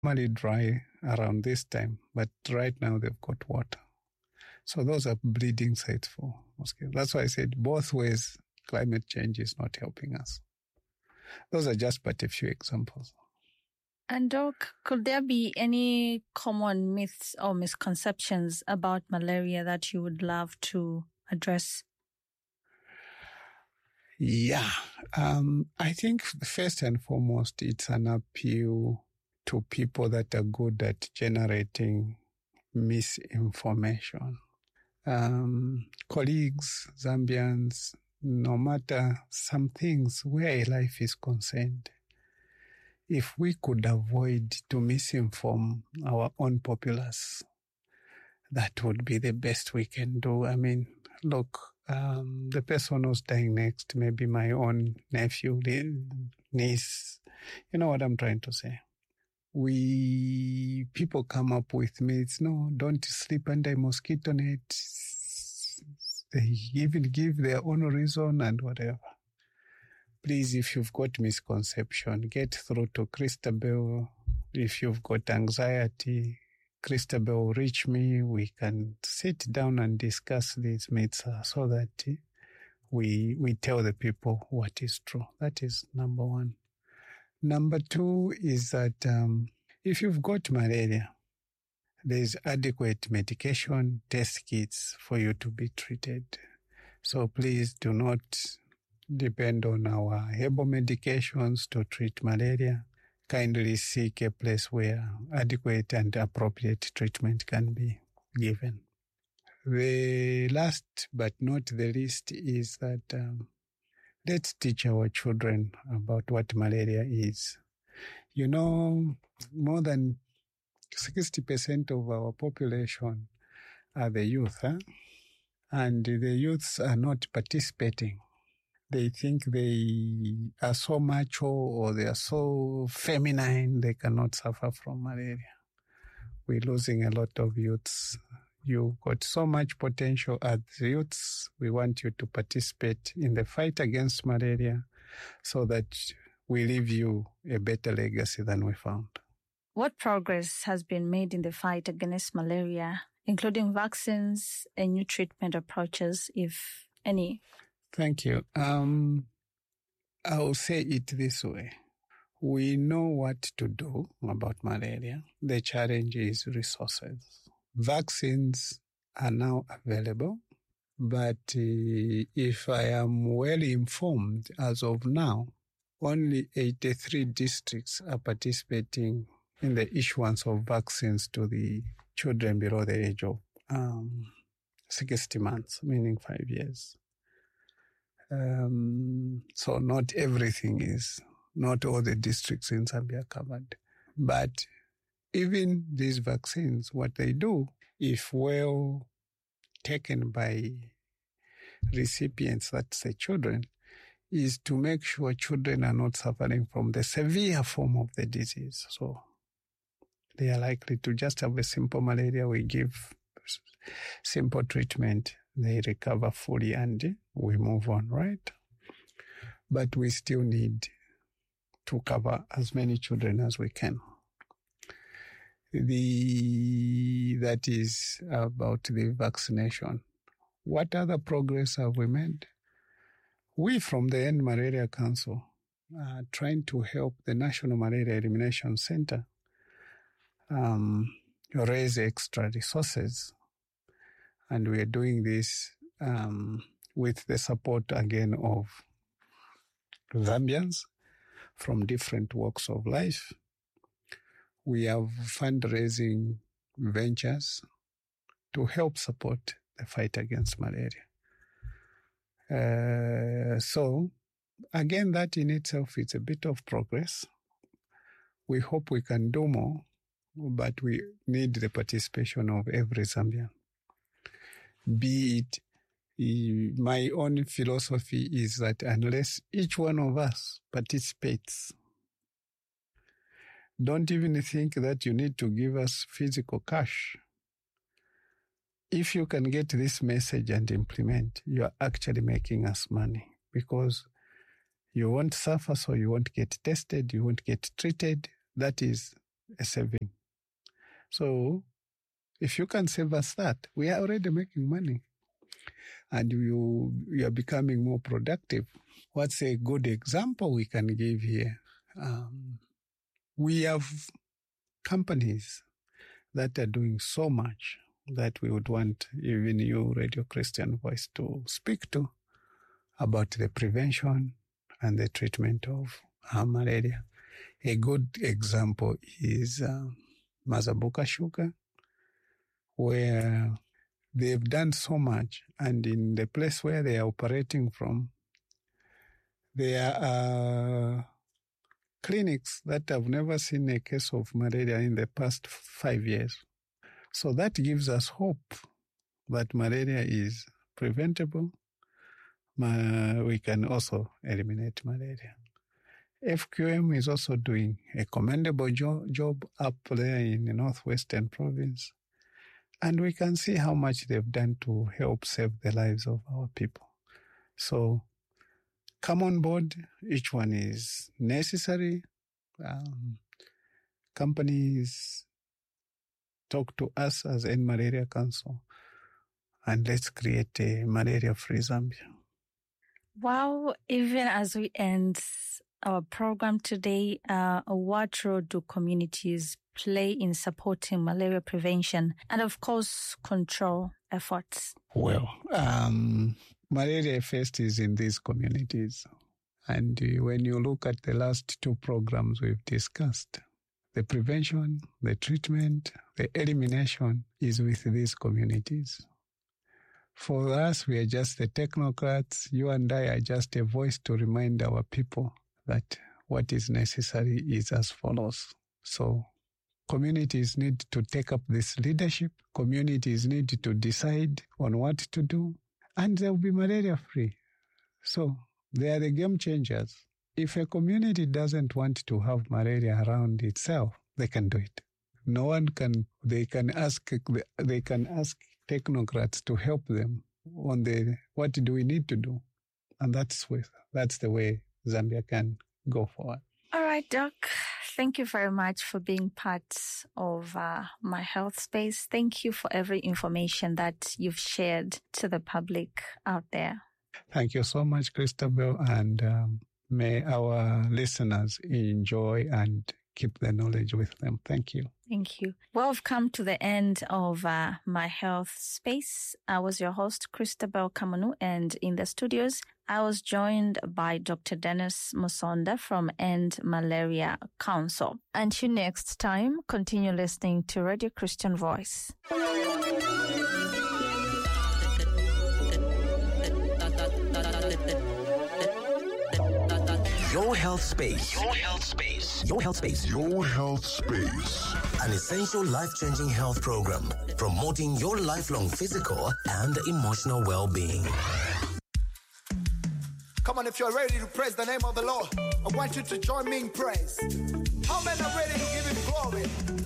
normally dry around this time, but right now they've got water. So those are breeding sites for mosquitoes. That's why I said both ways climate change is not helping us. Those are just but a few examples. And Doc, could there be any common myths or misconceptions about malaria that you would love to address? Yeah. I think first and foremost, it's an appeal to people that are good at generating misinformation. Colleagues, Zambians, no matter some things where life is concerned, if we could avoid to misinform our own populace, that would be the best we can do. I mean, look, the person who's dying next, maybe my own nephew, niece, you know what I'm trying to say. People come up with myths. No, don't sleep under a mosquito net. They even give their own reason and whatever. Please, if you've got misconception, get through to Christabel. If you've got anxiety, Christabel, reach me. We can sit down and discuss these myths so that we tell the people what is true. That is number one. Number two is that if you've got malaria, there's adequate medication, test kits for you to be treated. So please do not depend on our herbal medications to treat malaria. Kindly seek a place where adequate and appropriate treatment can be given. The last but not the least is that let's teach our children about what malaria is. You know, more than 60% of our population are the youth, and the youths are not participating. They think they are so macho or they are so feminine, they cannot suffer from malaria. We're losing a lot of youths. You've got so much potential as youths. We want you to participate in the fight against malaria so that we leave you a better legacy than we found. What progress has been made in the fight against malaria, including vaccines and new treatment approaches, if any? Thank you. I'll say it this way. We know what to do about malaria. The challenge is resources. Vaccines are now available, but if I am well informed, as of now, only 83 districts are participating in the issuance of vaccines to the children below the age of 60 months, meaning 5 years. So not all the districts in Zambia are covered. But even these vaccines, what they do, if well taken by recipients, that's the children, is to make sure children are not suffering from the severe form of the disease. So they are likely to just have a simple malaria. We give simple treatment. They recover fully and we move on, right? But we still need to cover as many children as we can. That is about the vaccination. What other progress have we made? We from the End Malaria Council are trying to help the National Malaria Elimination Center raise extra resources. And we are doing this with the support again of Zambians from different walks of life. We have fundraising ventures to help support the fight against malaria. So, again, that in itself is a bit of progress. We hope we can do more, but we need the participation of every Zambian. Be it, my own philosophy is that unless each one of us participates, don't even think that you need to give us physical cash. If you can get this message and implement, you are actually making us money because you won't suffer, so you won't get tested, you won't get treated. That is a saving. So if you can save us that, we are already making money and you are becoming more productive. What's a good example we can give here? We have companies that are doing so much that we would want even you, Radio Christian Voice, to speak to about the prevention and the treatment of malaria. A good example is Mazabuka Sugar, where they've done so much, and in the place where they are operating from, there are clinics that have never seen a case of malaria in the past 5 years. So that gives us hope that malaria is preventable. We can also eliminate malaria. FQM is also doing a commendable job up there in the Northwestern Province. And we can see how much they've done to help save the lives of our people. So come on board. Each one is necessary. Companies talk to us as End Malaria Council, and let's create a malaria-free Zambia. Wow, even as we end our program today, what role do communities play in supporting malaria prevention and, of course, control efforts? Well, malaria first is in these communities. And when you look at the last 2 programs we've discussed, the prevention, the treatment, the elimination is with these communities. For us, we are just the technocrats. You and I are just a voice to remind our people that what is necessary is as follows. So communities need to take up this leadership. Communities need to decide on what to do, and they'll be malaria-free. So they are the game changers. If a community doesn't want to have malaria around itself, they can do it. No one can. They can ask technocrats to help them on what do we need to do, and that's the way Zambia can go forward. All right, Doc. Thank you very much for being part of My Health Space. Thank you for every information that you've shared to the public out there. Thank you so much, Christabel, and may our listeners enjoy and keep the knowledge with them. Thank you. Thank you. Well, we've come to the end of My Health Space. I was your host, Christabel Kamanu, and in the studios, I was joined by Dr. Dennis Musonda from End Malaria Council. Until next time, continue listening to Radio Christian Voice. Your Health Space. Your Health Space. Your Health Space. Your Health Space. An essential life-changing health program promoting your lifelong physical and emotional well-being. Come on, if you're ready to praise the name of the Lord, I want you to join me in praise. How many are ready to give him glory?